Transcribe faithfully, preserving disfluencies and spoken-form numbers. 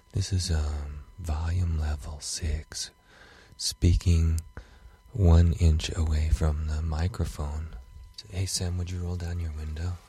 This is um, volume level six, speaking one inch away from the microphone. Hey Sam, would you roll down your window?